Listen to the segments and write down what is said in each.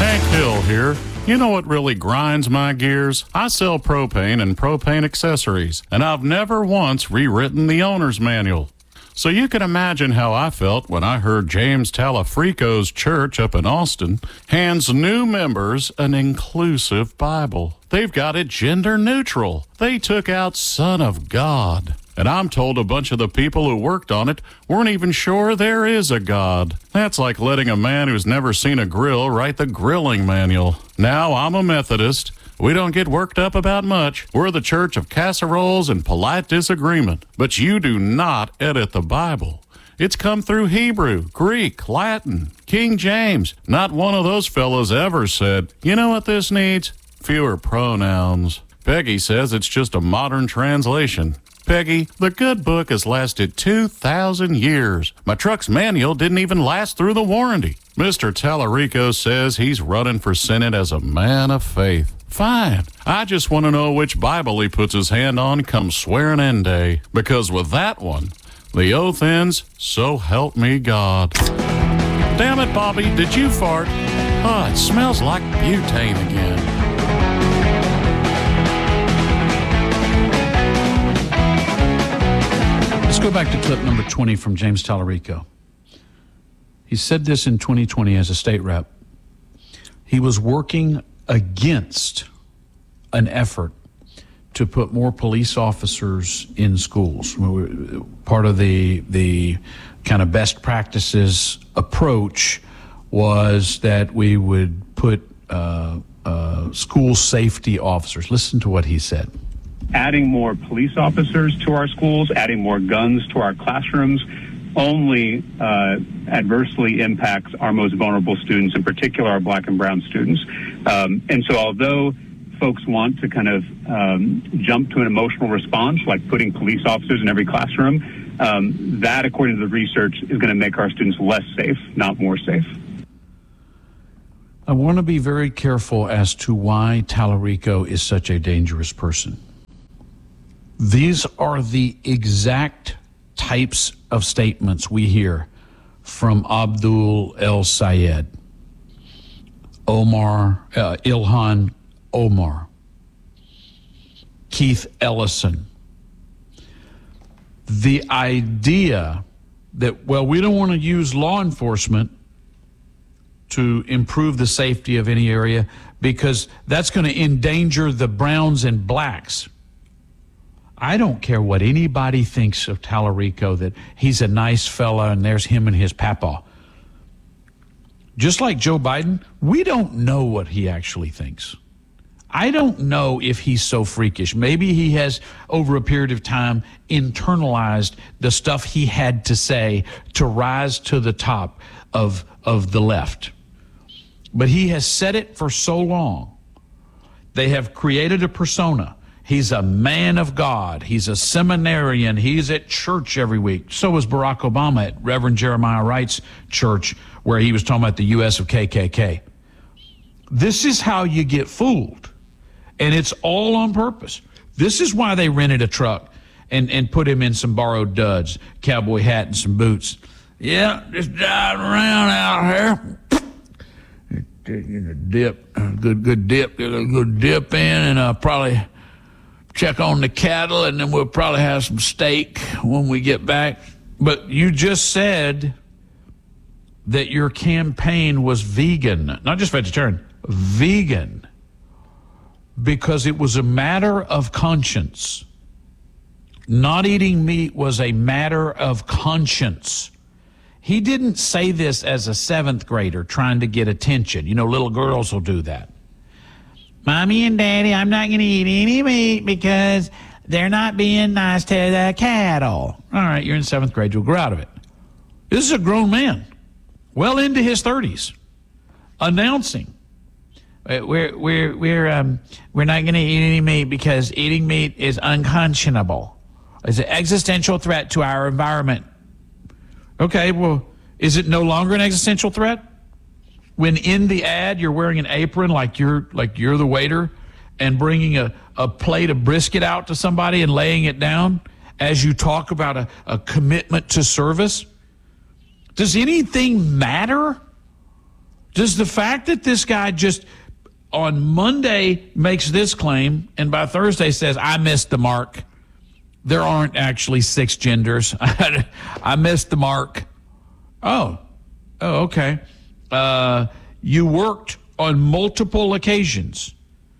Hank Hill here. You know what really grinds my gears? I sell propane and propane accessories, and I've never once rewritten the owner's manual. So you can imagine how I felt when I heard James Talafrico's church up in Austin hands new members an inclusive Bible. They've got it gender neutral. They took out Son of God. And I'm told a bunch of the people who worked on it weren't even sure there is a God. That's like letting a man who's never seen a grill write the grilling manual. Now, I'm a Methodist. We don't get worked up about much. We're the church of casseroles and polite disagreement. But you do not edit the Bible. It's come through Hebrew, Greek, Latin, King James. Not one of those fellows ever said, you know what this needs? Fewer pronouns. Peggy says it's just a modern translation. Peggy, the good book has lasted 2,000 years. My truck's manual didn't even last through the warranty. Mr. Tallarico says he's running for Senate as a man of faith. Fine. I just want to know which Bible he puts his hand on come swearing-in day. Because with that one, the oath ends, so help me God. Damn it, Bobby, did you fart? Oh, it smells like butane again. Let's go back to clip number 20 from James Tallarico. He said this in 2020 as a state rep. He was working against an effort to put more police officers in schools. Part of the kind of best practices approach was that we would put school safety officers. Listen to what he said. Adding more police officers to our schools, adding more guns to our classrooms, only adversely impacts our most vulnerable students, in particular our black and brown students. And so although folks want to kind of jump to an emotional response, like putting police officers in every classroom, that, according to the research, is going to make our students less safe, not more safe. I want to be very careful as to why Tallarico is such a dangerous person. These are the exact types of statements we hear from Abdul El Sayed, Ilhan Omar, Keith Ellison. The idea that, well, we don't want to use law enforcement to improve the safety of any area because that's going to endanger the browns and blacks. I don't care what anybody thinks of Tallarico, that he's a nice fella and there's him and his papa. Just like Joe Biden, we don't know what he actually thinks. I don't know if he's so freakish. Maybe he has, over a period of time, internalized the stuff he had to say to rise to the top of the left. But he has said it for so long. They have created a persona. He's a man of God. He's a seminarian. He's at church every week. So was Barack Obama at Reverend Jeremiah Wright's church, where he was talking about the U.S. of KKK. This is how you get fooled. And it's all on purpose. This is why they rented a truck and put him in some borrowed duds, cowboy hat and some boots. Yeah, just driving around out here. Dip, good dip, get a good dip in, and probably check on the cattle, and then we'll probably have some steak when we get back. But you just said that your campaign was vegan, not just vegetarian, vegan, because it was a matter of conscience. Not eating meat was a matter of conscience. He didn't say this as a seventh grader trying to get attention. You know, little girls will do that. Mommy and Daddy, I'm not going to eat any meat because they're not being nice to the cattle. All right, you're in seventh grade. You'll grow out of it. This is a grown man, well into his 30s, announcing, we're not going to eat any meat because eating meat is unconscionable. It's an existential threat to our environment. Okay, well, is it no longer an existential threat? When in the ad you're wearing an apron like you're the waiter and bringing a plate of brisket out to somebody and laying it down as you talk about a commitment to service? Does anything matter? Does the fact that this guy just on Monday makes this claim and by Thursday says, I missed the mark. There aren't actually 6 genders. I missed the mark. Oh, okay. You worked on multiple occasions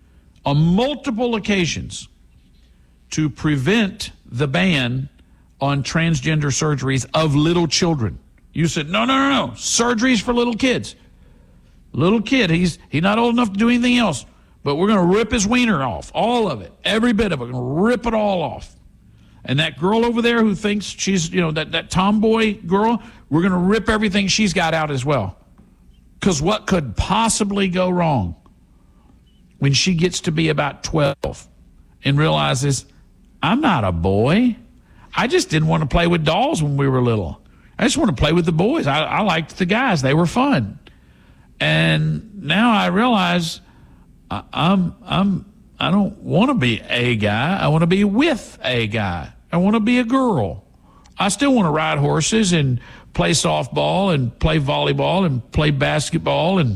to prevent the ban on transgender surgeries of little children. You said, no. Surgeries for little kids. Little kid, he's not old enough to do anything else, but we're going to rip his wiener off, all of it, every bit of it. We're going to rip it all off. And that girl over there who thinks she's, that tomboy girl, we're going to rip everything she's got out as well. Because what could possibly go wrong when she gets to be about 12 and realizes, I'm not a boy. I just didn't want to play with dolls when we were little. I just want to play with the boys. I liked the guys. They were fun. And now I realize I don't want to be a guy. I want to be with a guy. I want to be a girl. I still want to ride horses and play softball and play volleyball and play basketball and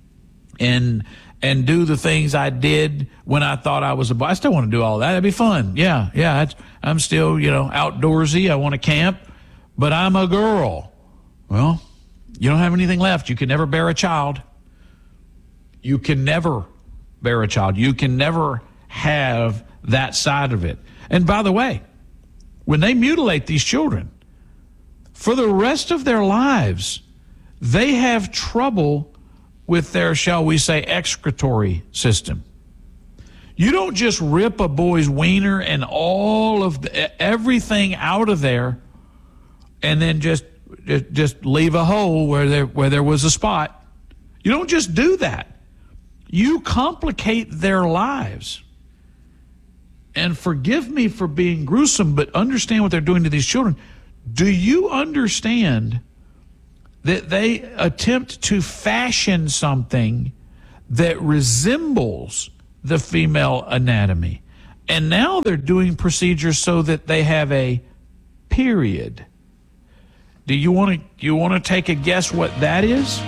do the things I did when I thought I was a boy. I still want to do all that. That'd be fun. Yeah. I'm still, outdoorsy. I want to camp, but I'm a girl. Well, you don't have anything left. You can never bear a child. You can never bear a child. You can never have that side of it. And by the way, when they mutilate these children, for the rest of their lives, they have trouble with their, shall we say, excretory system. You don't just rip a boy's wiener and all of everything out of there and then just leave a hole where there was a spot. You don't just do that. You complicate their lives. And forgive me for being gruesome, but understand what they're doing to these children. Do you understand that they attempt to fashion something that resembles the female anatomy? And now they're doing procedures so that they have a period. Do you want to take a guess what that is?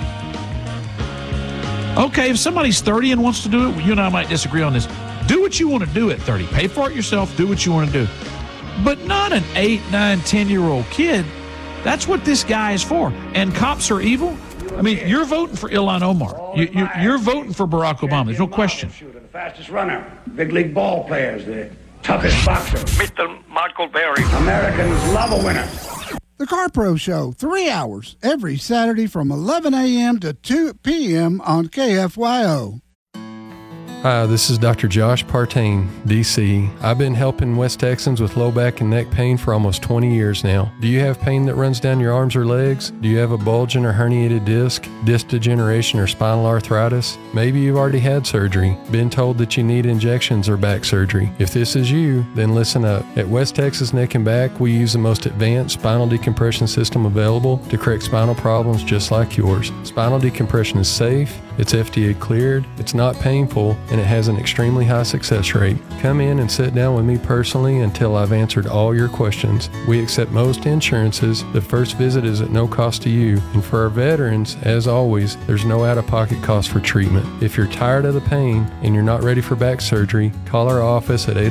Okay, if somebody's 30 and wants to do it, you and I might disagree on this. Do what you want to do at 30. Pay for it yourself. Do what you want to do. But not an 8, 9, 10-year-old kid. That's what this guy is for. And cops are evil? I mean, you're voting for Ilhan Omar. You're voting for Barack Obama. There's no question. The fastest runner, big league ball players, the toughest boxer. Mr. Michael Berry. Americans love a winner. The CarPro Show, 3 hours, every Saturday from 11 a.m. to 2 p.m. on KFYO. Hi, this is Dr. Josh Partain, DC. I've been helping West Texans with low back and neck pain for almost 20 years now. Do you have pain that runs down your arms or legs? Do you have a bulging or herniated disc degeneration, or spinal arthritis? Maybe you've already had surgery, been told that you need injections or back surgery. If this is you, then listen up. At West Texas Neck and Back, we use the most advanced spinal decompression system available to correct spinal problems just like yours. Spinal decompression is safe, it's FDA cleared, it's not painful, and it has an extremely high success rate. Come in and sit down with me personally until I've answered all your questions. We accept most insurances. The first visit is at no cost to you. And for our veterans, as always, there's no out-of-pocket cost for treatment. If you're tired of the pain and you're not ready for back surgery, call our office at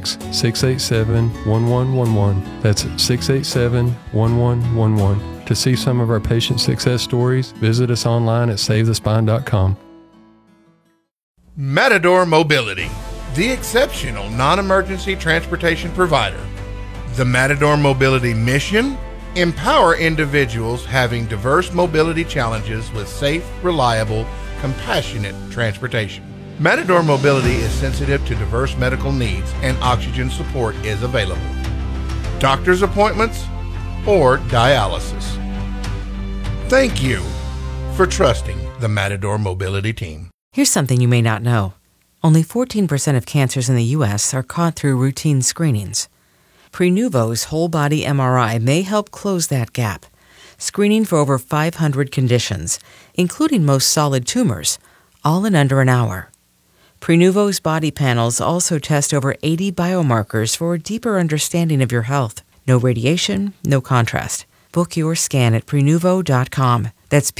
806-687-1111. That's 687-1111. To see some of our patient success stories, visit us online at SaveTheSpine.com. Matador Mobility, the exceptional non-emergency transportation provider. The Matador Mobility mission: empower individuals having diverse mobility challenges with safe, reliable, compassionate transportation. Matador Mobility is sensitive to diverse medical needs and oxygen support is available. Doctor's appointments or dialysis. Thank you for trusting the Matador Mobility team. Here's something you may not know. Only 14% of cancers in the U.S. are caught through routine screenings. Prenuvo's whole-body MRI may help close that gap, screening for over 500 conditions, including most solid tumors, all in under an hour. Prenuvo's body panels also test over 80 biomarkers for a deeper understanding of your health. No radiation, no contrast. Book your scan at Prenuvo.com. That's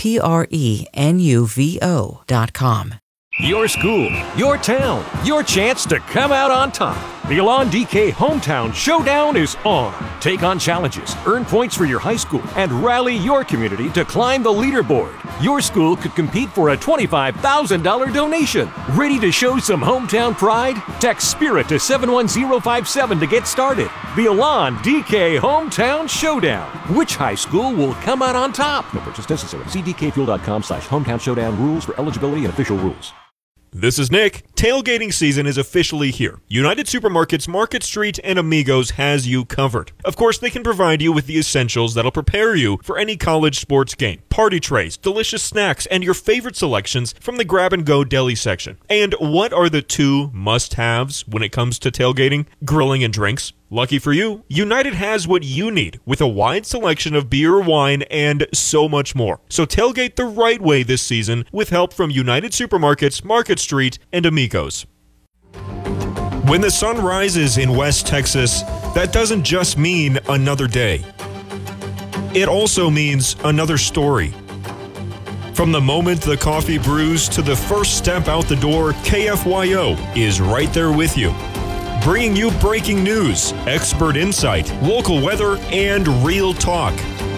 PRENUVO.com. Your school, your town, your chance to come out on top. The Elon DK Hometown Showdown is on. Take on challenges, earn points for your high school, and rally your community to climb the leaderboard. Your school could compete for a $25,000 donation. Ready to show some hometown pride? Text SPIRIT to 71057 to get started. The Elon DK Hometown Showdown. Which high school will come out on top? No purchase necessary. See dkfuel.com/hometown showdown rules for eligibility and official rules. This is Nick. Tailgating season is officially here. United Supermarkets, Market Street, and Amigos has you covered. Of course, they can provide you with the essentials that'll prepare you for any college sports game. Party trays, delicious snacks, and your favorite selections from the grab-and-go deli section. And what are the two must-haves when it comes to tailgating? Grilling and drinks. Lucky for you, United has what you need with a wide selection of beer, wine, and so much more. So tailgate the right way this season with help from United Supermarkets, Market Street, and Amigos. When the sun rises in West Texas, that doesn't just mean another day. It also means another story. From the moment the coffee brews to the first step out the door, KFYO is right there with you. Bringing you breaking news, expert insight, local weather, and real talk.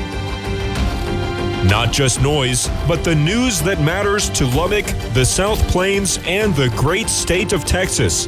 Not just noise, but the news that matters to Lubbock, the South Plains, and the great state of Texas.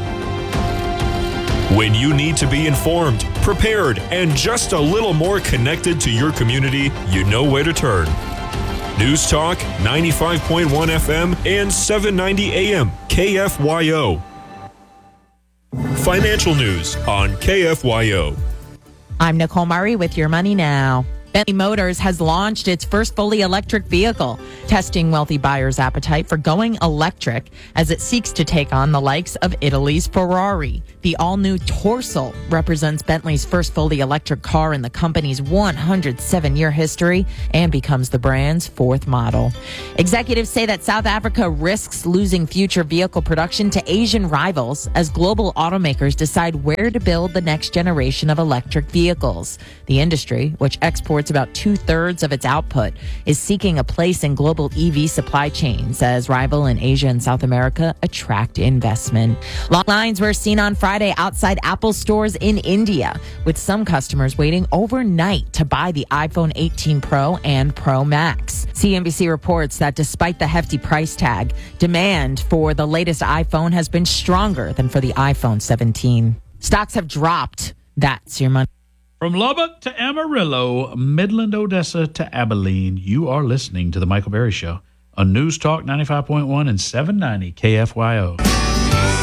When you need to be informed, prepared, and just a little more connected to your community, you know where to turn. News Talk, 95.1 FM and 790 AM, KFYO. Financial news on KFYO. I'm Nicole Murray with Your Money Now. Bentley Motors has launched its first fully electric vehicle, testing wealthy buyers' appetite for going electric as it seeks to take on the likes of Italy's Ferrari. The all-new Torsil represents Bentley's first fully electric car in the company's 107-year history and becomes the brand's fourth model. Executives say that South Africa risks losing future vehicle production to Asian rivals as global automakers decide where to build the next generation of electric vehicles. The industry, which exports about 2/3 of its output, is seeking a place in global EV supply chains as rival in Asia and South America attract investment. Long lines were seen on Friday outside Apple stores in India, with some customers waiting overnight to buy the iPhone 18 Pro and Pro Max. CNBC reports that despite the hefty price tag, demand for the latest iPhone has been stronger than for the iPhone 17. Stocks have dropped. That's your money. From Lubbock to Amarillo, Midland, Odessa to Abilene, you are listening to The Michael Berry Show on News Talk 95.1 and 790 KFYO.